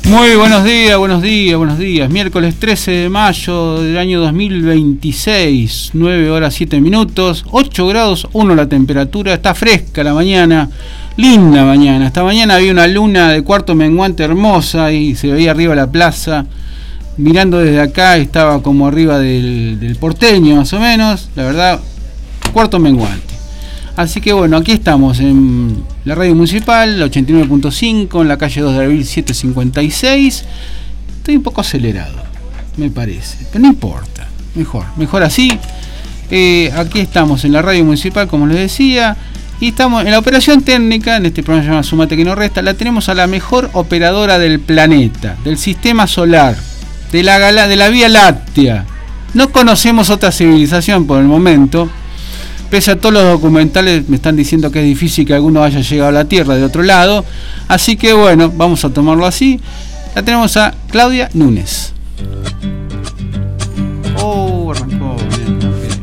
Muy buenos días, buenos días, buenos días. Miércoles 13 de mayo del año 2026, 9 horas 7 minutos, 8 grados 1 la temperatura, está fresca la mañana, linda mañana. Esta mañana había una luna de cuarto menguante hermosa y se veía arriba la plaza. Mirando desde acá estaba como arriba del Porteño más o menos, la verdad, cuarto menguante. Así que bueno, aquí estamos en la radio municipal, la 89.5, en la calle 2 de abril 756. Estoy un poco acelerado, me parece, pero no importa, mejor así. Aquí estamos en la radio municipal, como les decía, y estamos en la operación técnica, en este programa se llama Sumate que no resta, la tenemos a la mejor operadora del planeta, del sistema solar, de la Vía Láctea. No conocemos otra civilización por el momento. Pese a todos los documentales me están diciendo que es difícil que alguno haya llegado a la Tierra de otro lado. Así que bueno, vamos a tomarlo así. La tenemos a Claudia Núñez. Oh, arrancó bien.